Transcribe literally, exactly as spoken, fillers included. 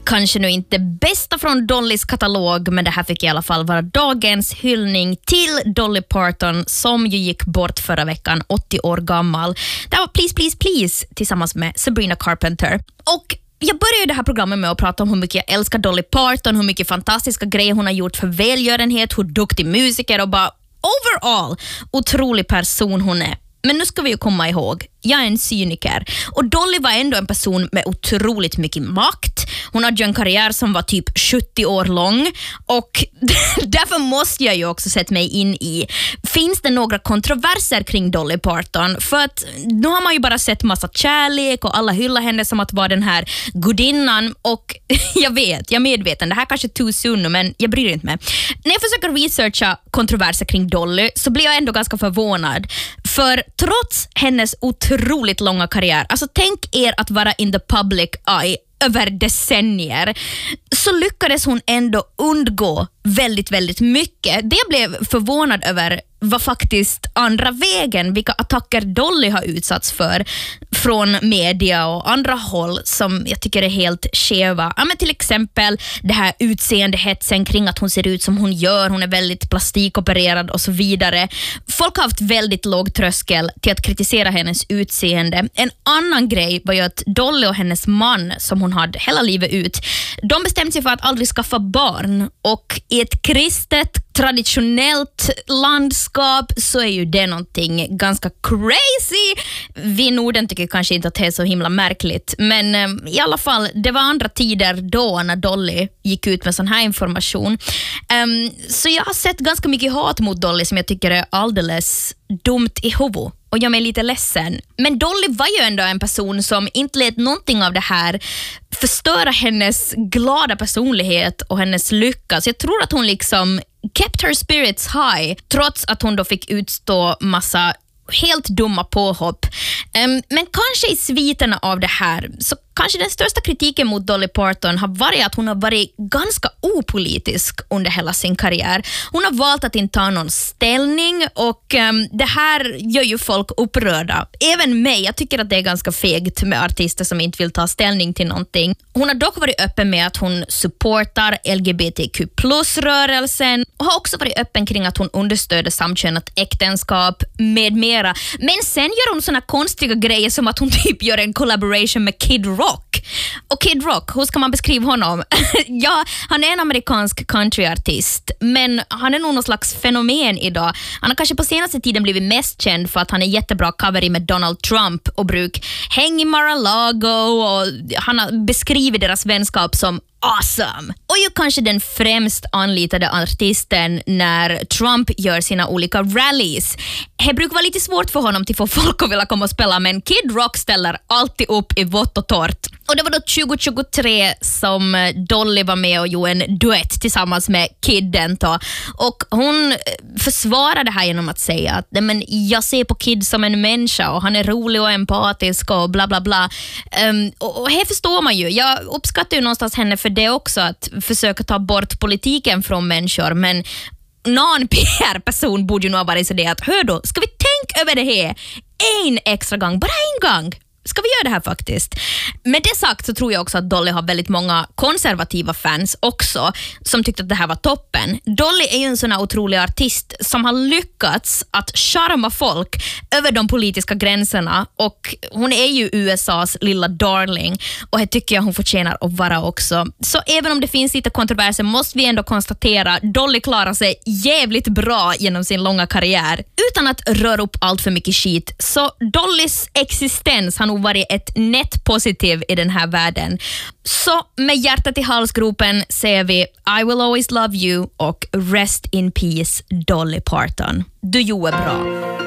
kanske nu inte bästa från Dollys katalog, men det här fick i alla fall vara dagens hyllning till Dolly Parton som ju gick bort förra veckan, åttio år gammal. Det var Please Please Please tillsammans med Sabrina Carpenter. Och jag började det här programmet med att prata om hur mycket jag älskar Dolly Parton, hur mycket fantastiska grejer hon har gjort för välgörenhet, hur duktig musiker och bara overall otrolig person hon är. Men nu ska vi ju komma ihåg, jag är en cyniker. Och Dolly var ändå en person med otroligt mycket makt. Hon hade ju en karriär som var typ sjuttio år lång. Och därför måste jag ju också sätta mig in i, finns det några kontroverser kring Dolly Parton? För att nu har man ju bara sett massa kärlek och alla hyllar henne som att vara den här gudinnan. Och jag vet, jag är medveten, det här kanske är too soon, men jag bryr inte mig. När jag försöker researcha kontroverser kring Dolly så blir jag ändå ganska förvånad. För trots hennes otroligt långa karriär, alltså tänk er att vara in the public eye över decennier, så lyckades hon ändå undgå väldigt, väldigt mycket. Det jag blev förvånad över var faktiskt andra vägen, vilka attacker Dolly har utsatts för från media och andra håll som jag tycker är helt skeva. Ja, men till exempel det här utseendehetsen kring att hon ser ut som hon gör, hon är väldigt plastikopererad och så vidare. Folk har haft väldigt låg tröskel till att kritisera hennes utseende. En annan grej var ju att Dolly och hennes man som hon hade hela livet ut, de bestämde sig för att aldrig skaffa barn, och i ett kristet traditionellt landskap så är ju det någonting ganska crazy. Vi i Norden tycker kanske inte att det är så himla märkligt, men um, i alla fall, det var andra tider då när Dolly gick ut med sån här information. Um, så jag har sett ganska mycket hat mot Dolly som jag tycker är alldeles dumt i huvudet. Och jag är lite ledsen. Men Dolly var ju ändå en person som inte lät någonting av det här förstöra hennes glada personlighet och hennes lycka. Så jag tror att hon liksom kept her spirits high, trots att hon då fick utstå massa helt dumma påhopp. Um, men kanske i sviterna av det här så kanske den största kritiken mot Dolly Parton har varit att hon har varit ganska opolitisk under hela sin karriär. Hon har valt att inte ta någon ställning, och um, det här gör ju folk upprörda. Även mig, jag tycker att det är ganska fegt med artister som inte vill ta ställning till någonting. Hon har dock varit öppen med att hon supportar L G B T Q plus-rörelsen och har också varit öppen kring att hon understöder samkönat äktenskap med mera. Men sen gör hon såna konstiga grejer som att hon typ gör en collaboration med Kid Rock. Och Kid Rock, hur ska man beskriva honom? Ja, han är en amerikansk countryartist, men han är nog någon slags fenomen idag. Han har kanske på senaste tiden blivit mest känd för att han är jättebra cover med Donald Trump och bruk häng i Mar-a-Lago, och han har beskrivit deras vänskap som awesome. Och ju kanske den främst anlitade artisten när Trump gör sina olika rallies. Det brukar vara lite svårt för honom till få folk att vilja komma och spela, men Kid Rock ställer alltid upp i vått och torrt. Och det var då tjugo tjugotre som Dolly var med och gjorde en duett tillsammans med Kid Dento. Och hon försvarade det här genom att säga att nej, men jag ser på Kid som en människa och han är rolig och empatisk och bla bla bla. Um, och, och här förstår man ju. Jag uppskattar ju någonstans henne för det också, att försöka ta bort politiken från människor, men någon P R-person borde ju nog ha varit så det att hör då, ska vi tänka över det här en extra gång, bara en gång. Ska vi göra det här faktiskt? Med det sagt så tror jag också att Dolly har väldigt många konservativa fans också som tyckte att det här var toppen. Dolly är ju en sån här otrolig artist som har lyckats att charma folk över de politiska gränserna, och hon är ju U S A's lilla darling, och det tycker jag hon förtjänar att vara också. Så även om det finns lite kontroverser måste vi ändå konstatera Dolly klarar sig jävligt bra genom sin långa karriär utan att röra upp allt för mycket skit. Så Dollys existens har nog varit ett net positiv i den här världen. Så med hjärtat i halsgropen säger vi I will always love you och rest in peace Dolly Parton. Du gjorde bra.